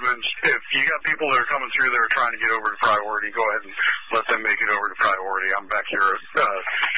if you got people that are coming through that are trying to get over to priority, go ahead and let them make it over to priority. I'm back here